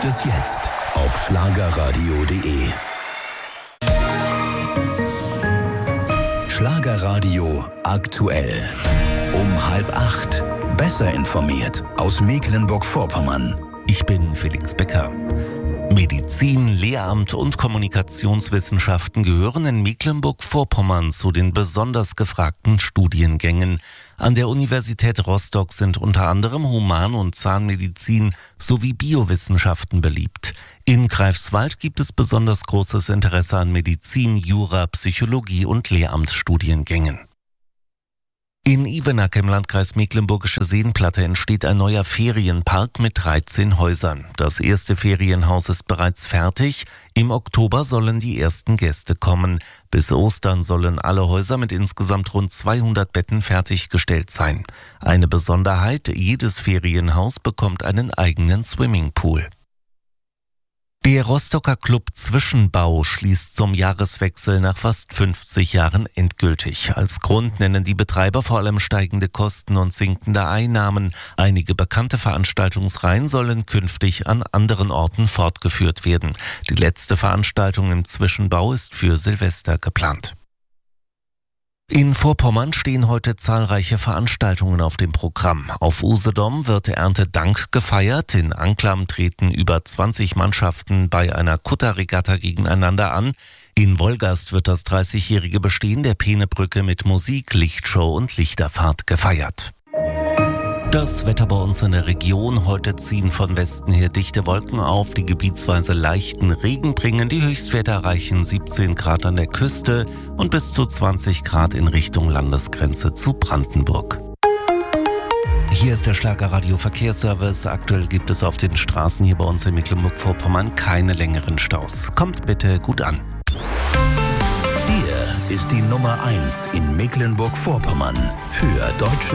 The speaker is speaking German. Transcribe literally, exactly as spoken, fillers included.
gibt es jetzt auf schlagerradio punkt de. Schlagerradio aktuell. Um halb acht. Besser informiert aus Mecklenburg-Vorpommern. Ich bin Felix Becker. Medizin, Lehramt und Kommunikationswissenschaften gehören in Mecklenburg-Vorpommern zu den besonders gefragten Studiengängen. An der Universität Rostock sind unter anderem Human- und Zahnmedizin sowie Biowissenschaften beliebt. In Greifswald gibt es besonders großes Interesse an Medizin, Jura, Psychologie und Lehramtsstudiengängen. In Ivenack im Landkreis Mecklenburgische Seenplatte entsteht ein neuer Ferienpark mit dreizehn Häusern. Das erste Ferienhaus ist bereits fertig. Im Oktober sollen die ersten Gäste kommen. Bis Ostern sollen alle Häuser mit insgesamt rund zweihundert Betten fertiggestellt sein. Eine Besonderheit: jedes Ferienhaus bekommt einen eigenen Swimmingpool. Der Rostocker Club Zwischenbau schließt zum Jahreswechsel nach fast fünfzig Jahren endgültig. Als Grund nennen die Betreiber vor allem steigende Kosten und sinkende Einnahmen. Einige bekannte Veranstaltungsreihen sollen künftig an anderen Orten fortgeführt werden. Die letzte Veranstaltung im Zwischenbau ist für Silvester geplant. In Vorpommern stehen heute zahlreiche Veranstaltungen auf dem Programm. Auf Usedom wird Erntedank gefeiert. In Anklam treten über zwanzig Mannschaften bei einer Kutterregatta gegeneinander an. In Wolgast wird das dreißigjährige Bestehen der Peenebrücke mit Musik, Lichtshow und Lichterfahrt gefeiert. Das Wetter bei uns in der Region. Heute ziehen von Westen her dichte Wolken auf, die gebietsweise leichten Regen bringen. Die Höchstwerte erreichen siebzehn Grad an der Küste und bis zu zwanzig Grad in Richtung Landesgrenze zu Brandenburg. Hier ist der Schlagerradio Verkehrsservice. Aktuell gibt es auf den Straßen hier bei uns in Mecklenburg-Vorpommern keine längeren Staus. Kommt bitte gut an. Hier ist die Nummer eins in Mecklenburg-Vorpommern für Deutsche